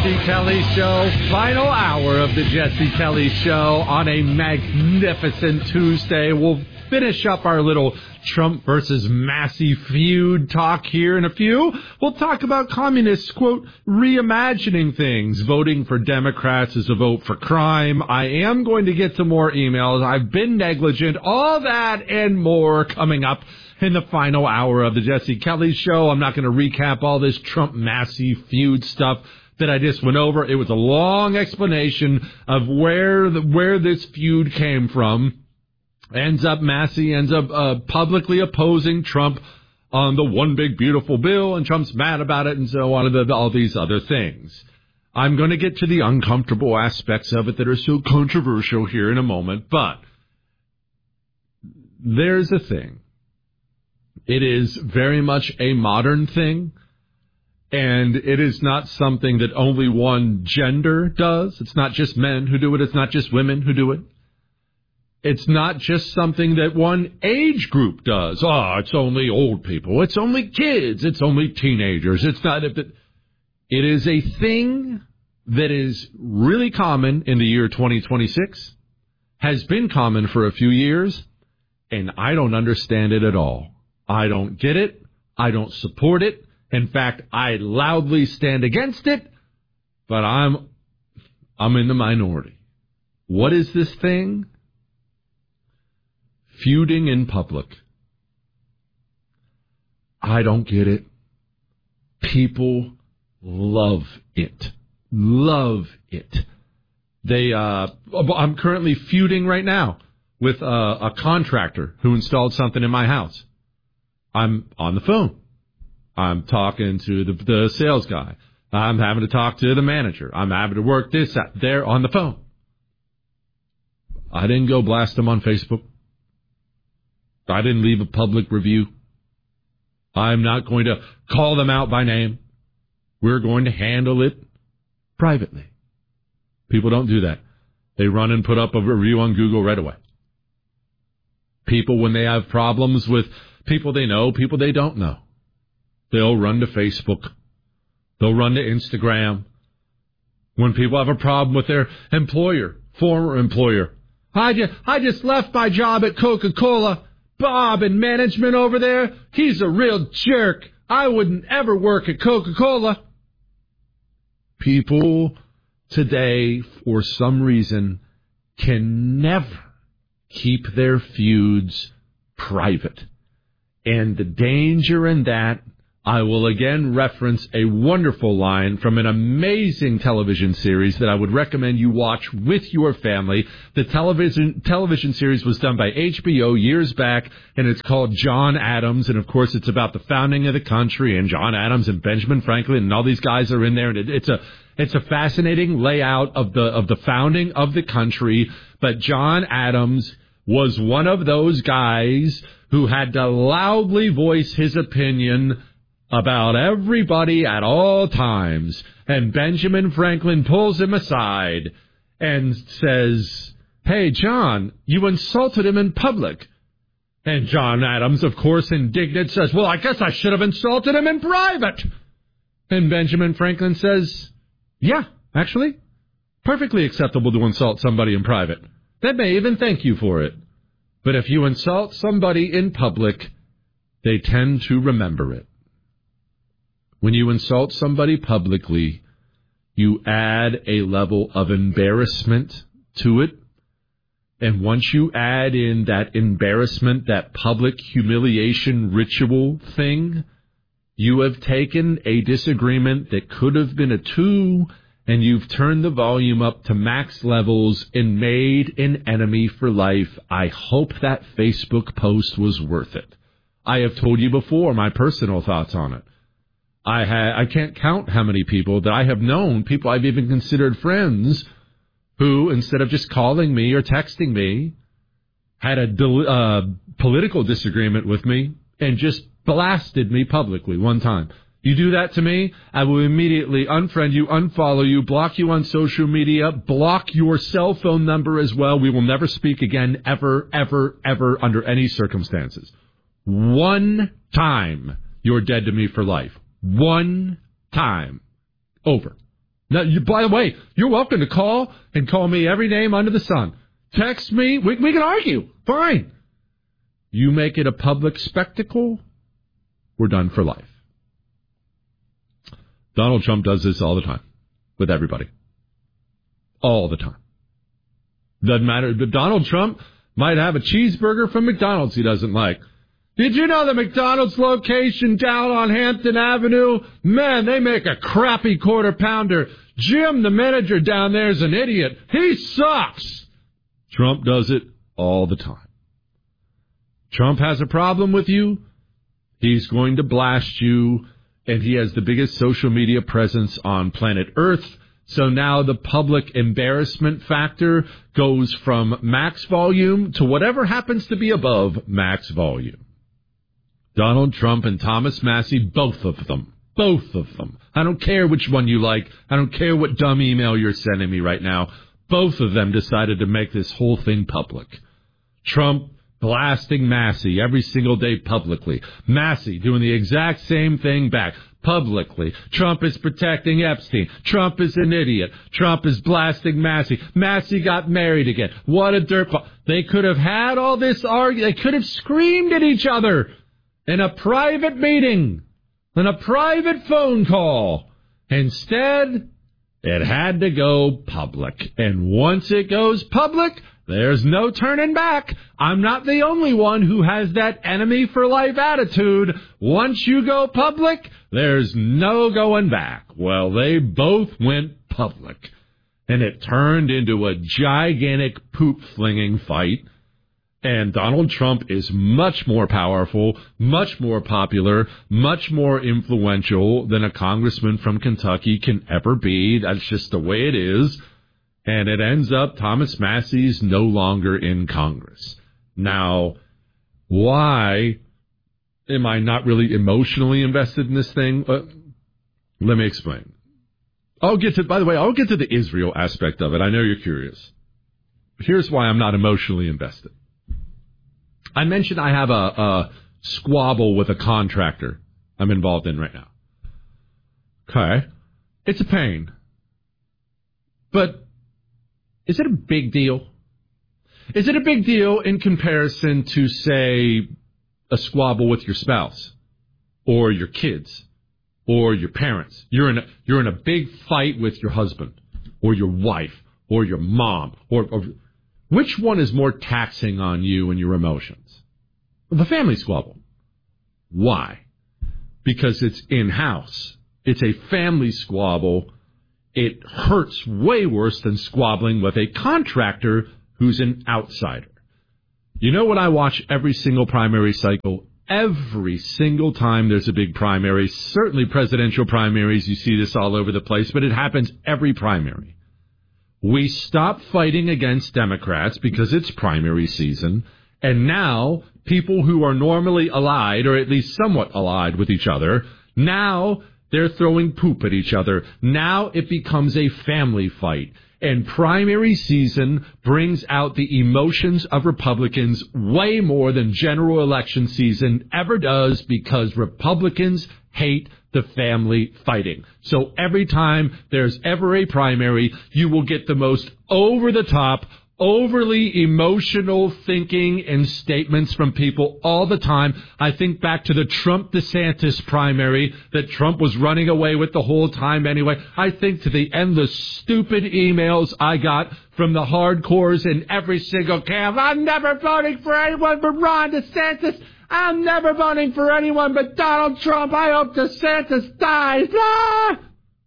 Jesse Kelly Show. Final hour of the Jesse Kelly Show on a magnificent Tuesday. We'll finish up our little Trump versus Massey feud talk here in a few. We'll talk about communists, quote, reimagining things. Voting for Democrats is a vote for crime. I am going to get to more emails. I've been negligent. All that and more coming up in the final hour of the Jesse Kelly Show. I'm not going to recap all this Trump-Massey feud stuff that I just went over. It was a long explanation of where this feud came from. Massey ends up publicly opposing Trump on the one big beautiful bill, and Trump's mad about it, and so on, and all these other things. I'm going to get to the uncomfortable aspects of it that are so controversial here in a moment, but there's a thing. It is very much a modern thing, and it is not something that only one gender does. It's not just men who do it. It's not just women who do it. It's not just something that one age group does. Oh, it's only old people. It's only kids. It's only teenagers. It's not. It is a thing that is really common in the year 2026, has been common for a few years, and I don't understand it at all. I don't get it. I don't support it. In fact, I loudly stand against it, but I'm in the minority. What is this thing? Feuding in public. I don't get it. People love it. Love it. I'm currently feuding right now with a contractor who installed something in my house. I'm on the phone. I'm talking to the sales guy. I'm having to talk to the manager. I'm having to work this out there on the phone. I didn't go blast them on Facebook. I didn't leave a public review. I'm not going to call them out by name. We're going to handle it privately. People don't do that. They run and put up a review on Google right away. People, when they have problems with people they know, people they don't know, they'll run to Facebook. They'll run to Instagram. When people have a problem with their employer, former employer, I just left my job at Coca-Cola. Bob in management over there, he's a real jerk. I wouldn't ever work at Coca-Cola. People today, for some reason, can never keep their feuds private. And the danger in that, I will again reference a wonderful line from an amazing television series that I would recommend you watch with your family. The television series was done by HBO years back, and it's called John Adams. And, of course, it's about the founding of the country, and John Adams and Benjamin Franklin, and all these guys are in there. And it's a fascinating layout of the founding of the country. But John Adams was one of those guys who had to loudly voice his opinion about everybody at all times. And Benjamin Franklin pulls him aside and says, "Hey, John, you insulted him in public." And John Adams, of course, indignant, says, "Well, I guess I should have insulted him in private." And Benjamin Franklin says, "Yeah, actually, perfectly acceptable to insult somebody in private. They may even thank you for it. But if you insult somebody in public, they tend to remember it. When you insult somebody publicly, you add a level of embarrassment to it. And once you add in that embarrassment, that public humiliation ritual thing, you have taken a disagreement that could have been a 2, and you've turned the volume up to max levels and made an enemy for life. I hope that Facebook post was worth it. I have told you before my personal thoughts on it. I can't count how many people that I have known, people I've even considered friends, who, instead of just calling me or texting me, had a political disagreement with me and just blasted me publicly one time. You do that to me, I will immediately unfriend you, unfollow you, block you on social media, block your cell phone number as well. We will never speak again, ever, ever, ever, under any circumstances. One time, you're dead to me for life. One time. Over. Now, by the way, you're welcome to call and call me every name under the sun. Text me. We can argue. Fine. You make it a public spectacle, we're done for life. Donald Trump does this all the time with everybody. All the time. Doesn't matter. But Donald Trump might have a cheeseburger from McDonald's he doesn't like. Did you know the McDonald's location down on Hampton Avenue? Man, they make a crappy quarter pounder. Jim, the manager down there, is an idiot. He sucks. Trump does it all the time. Trump has a problem with you, he's going to blast you, and he has the biggest social media presence on planet Earth. So now the public embarrassment factor goes from max volume to whatever happens to be above max volume. Donald Trump and Thomas Massie, both of them. I don't care which one you like. I don't care what dumb email you're sending me right now. Both of them decided to make this whole thing public. Trump blasting Massie every single day publicly. Massie doing the exact same thing back publicly. Trump is protecting Epstein. Trump is an idiot. Trump is blasting Massie. Massie got married again. What a dirtball. They could have had all this argument. They could have screamed at each other in a private meeting, in a private phone call. Instead, it had to go public. And once it goes public, there's no turning back. I'm not the only one who has that enemy for life attitude. Once you go public, there's no going back. Well, they both went public. And it turned into a gigantic poop-flinging fight. And Donald Trump is much more powerful, much more popular, much more influential than a congressman from Kentucky can ever be. That's just the way it is. And it ends up Thomas Massie's no longer in Congress. Now, why am I not really emotionally invested in this thing? Let me explain. I'll get to the Israel aspect of it. I know you're curious. Here's why I'm not emotionally invested. I mentioned I have a squabble with a contractor I'm involved in right now. Okay. It's a pain. But is it a big deal? Is it a big deal in comparison to, say, a squabble with your spouse or your kids or your parents? You're in a big fight with your husband or your wife or your mom or which one is more taxing on you and your emotions? The family squabble. Why? Because it's in-house. It's a family squabble. It hurts way worse than squabbling with a contractor who's an outsider. You know what I watch every single primary cycle? Every single time there's a big primary, certainly presidential primaries, you see this all over the place, but it happens every primary. We stop fighting against Democrats because it's primary season, and now people who are normally allied, or at least somewhat allied with each other, now they're throwing poop at each other. Now it becomes a family fight. And primary season brings out the emotions of Republicans way more than general election season ever does, because Republicans hate the family fighting. So every time there's ever a primary, you will get the most over-the-top, overly emotional thinking and statements from people all the time. I think back to the Trump-DeSantis primary that Trump was running away with the whole time anyway. I think to the endless stupid emails I got from the hardcores in every single camp. I'm never voting for anyone but Ron DeSantis. I'm never voting for anyone but Donald Trump. I hope DeSantis dies. Ah!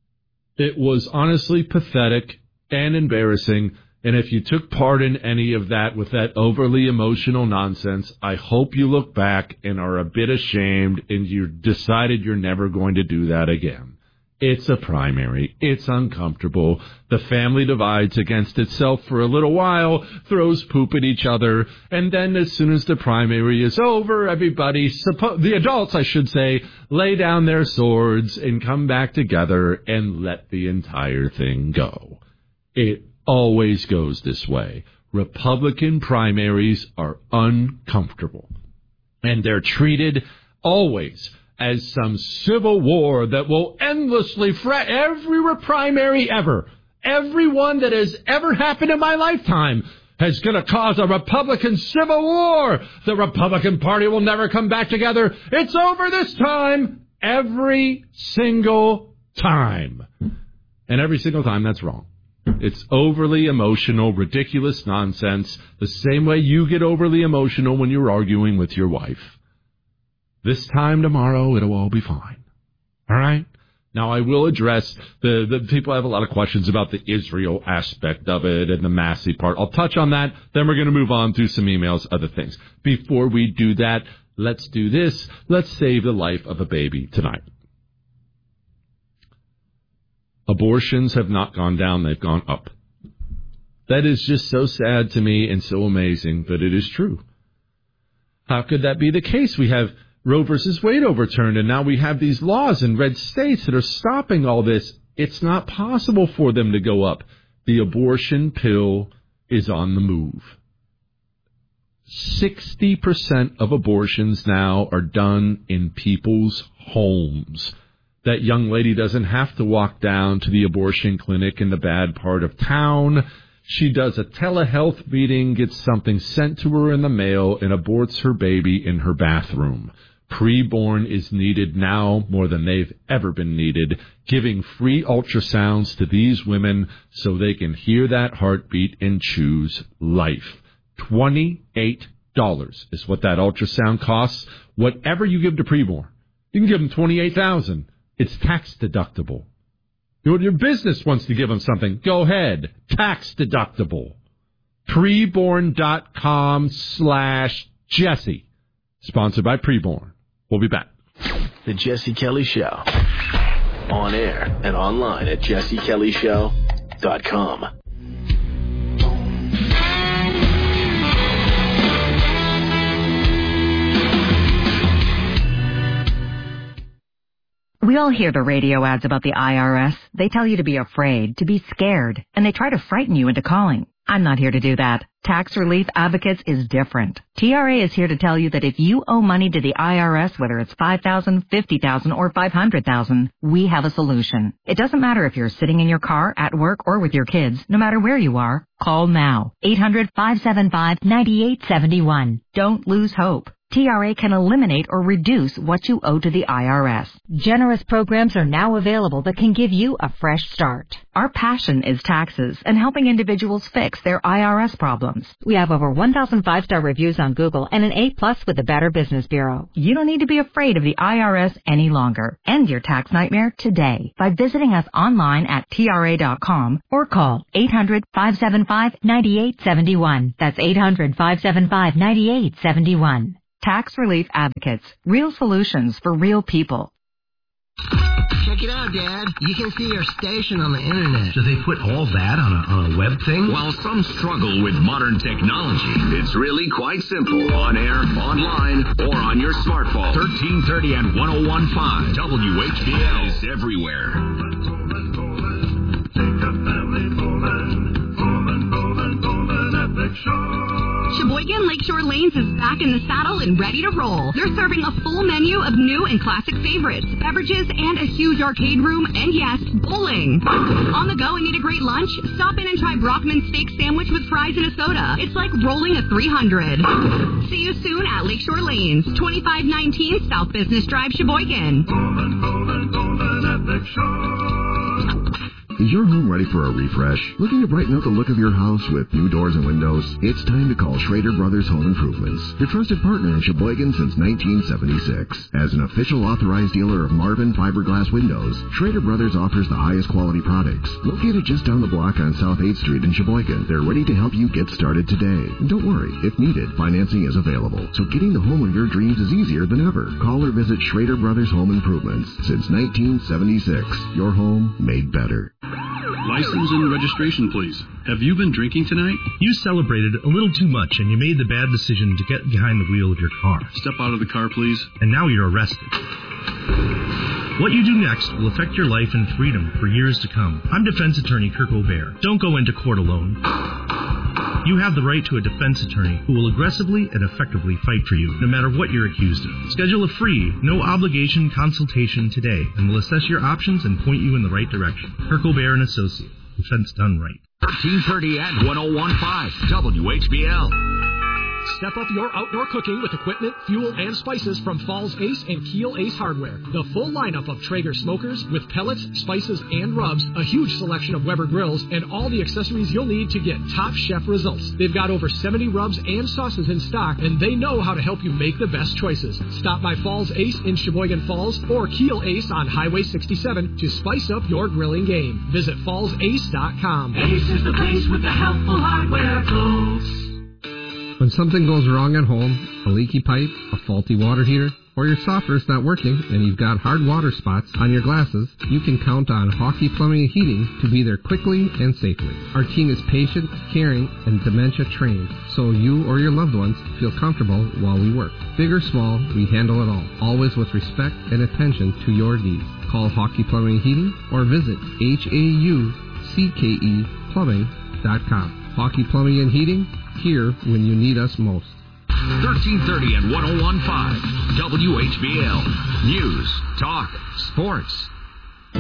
It was honestly pathetic and embarrassing. And if you took part in any of that with that overly emotional nonsense, I hope you look back and are a bit ashamed and you decided you're never going to do that again. It's a primary. It's uncomfortable. The family divides against itself for a little while, throws poop at each other, and then as soon as the primary is over, everybody, the adults, I should say, lay down their swords and come back together and let the entire thing go. It always goes this way. Republican primaries are uncomfortable, and they're treated always as some civil war that will endlessly fret every primary ever. Every one that has ever happened in my lifetime is going to cause a Republican civil war. The Republican Party will never come back together. It's over this time. Every single time. And every single time, that's wrong. It's overly emotional, ridiculous nonsense, the same way you get overly emotional when you're arguing with your wife. This time tomorrow, it'll all be fine. All right? Now, I will address the people have a lot of questions about the Israel aspect of it and the Massey part. I'll touch on that. Then we're going to move on through some emails, other things. Before we do that, let's do this. Let's save the life of a baby tonight. Abortions have not gone down. They've gone up. That is just so sad to me and so amazing, but it is true. How could that be the case? We have Roe versus Wade overturned, and now we have these laws in red states that are stopping all this. It's not possible for them to go up. The abortion pill is on the move. 60% of abortions now are done in people's homes. That young lady doesn't have to walk down to the abortion clinic in the bad part of town. She does a telehealth meeting, gets something sent to her in the mail, and aborts her baby in her bathroom. Preborn is needed now more than they've ever been needed, giving free ultrasounds to these women so they can hear that heartbeat and choose life. $28 is what that ultrasound costs. Whatever you give to preborn, you can give them $28,000. It's tax deductible. Your business wants to give them something. Go ahead. Tax deductible. Preborn.com/Jesse. Sponsored by Preborn. We'll be back. The Jesse Kelly Show. On air and online at jessekellyshow.com. We all hear the radio ads about the IRS. They tell you to be afraid, to be scared, and they try to frighten you into calling. I'm not here to do that. Tax Relief Advocates is different. TRA is here to tell you that if you owe money to the IRS, whether it's $5,000, $50,000, or $500,000, we have a solution. It doesn't matter if you're sitting in your car, at work, or with your kids. No matter where you are, call now. 800-575-9871. Don't lose hope. TRA can eliminate or reduce what you owe to the IRS. Generous programs are now available that can give you a fresh start. Our passion is taxes and helping individuals fix their IRS problems. We have over 1,000 5-star reviews on Google and an A+ with the Better Business Bureau. You don't need to be afraid of the IRS any longer. End your tax nightmare today by visiting us online at TRA.com or call 800-575-9871. That's 800-575-9871. Tax Relief Advocates. Real solutions for real people. Check it out, Dad. You can see your station on the internet. So they put all that on a web thing? While some struggle with modern technology, it's really quite simple. On air, online, or on your smartphone. 1330 and 101.5. WHBL is everywhere. Sheboygan Lakeshore Lanes is back in the saddle and ready to roll. They're serving a full menu of new and classic favorites, beverages, and a huge arcade room, and yes, bowling. On the go and need a great lunch? Stop in and try Brockman's Steak Sandwich with fries and a soda. It's like rolling a 300. See you soon at Lakeshore Lanes, 2519 South Business Drive, Sheboygan. Is your home ready for a refresh? Looking to brighten up the look of your house with new doors and windows? It's time to call Schrader Brothers Home Improvements, your trusted partner in Sheboygan since 1976. As an official authorized dealer of Marvin fiberglass windows, Schrader Brothers offers the highest quality products. Located just down the block on South 8th Street in Sheboygan, they're ready to help you get started today. And don't worry, if needed, financing is available. So getting the home of your dreams is easier than ever. Call or visit Schrader Brothers Home Improvements. Since 1976, your home made better. License and registration, please. Have you been drinking tonight? You celebrated a little too much and you made the bad decision to get behind the wheel of your car. Step out of the car, please. And now you're arrested. What you do next will affect your life and freedom for years to come. I'm defense attorney Kirk O'Bear. Don't go into court alone. You have the right to a defense attorney who will aggressively and effectively fight for you, no matter what you're accused of. Schedule a free, no-obligation consultation today, and we'll assess your options and point you in the right direction. Kirk O'Bear & Associates. Defense done right. 1330 and 101.5 WHBL. Step up your outdoor cooking with equipment, fuel, and spices from Falls Ace and Keel Ace Hardware. The full lineup of Traeger smokers with pellets, spices, and rubs, a huge selection of Weber grills, and all the accessories you'll need to get top chef results. They've got over 70 rubs and sauces in stock, and they know how to help you make the best choices. Stop by Falls Ace in Sheboygan Falls or Keel Ace on Highway 67 to spice up your grilling game. Visit fallsace.com. Ace is the place with the helpful hardware, folks. When something goes wrong at home, a leaky pipe, a faulty water heater, or your softener's not working and you've got hard water spots on your glasses, you can count on Hawkey Plumbing and Heating to be there quickly and safely. Our team is patient, caring, and dementia trained, so you or your loved ones feel comfortable while we work. Big or small, we handle it all, always with respect and attention to your needs. Call Hawkey Plumbing and Heating or visit HAUCKEplumbing.com. Hawkey Plumbing and Heating, here when you need us most. 1330 and 101.5 WHBL. News, talk, sports.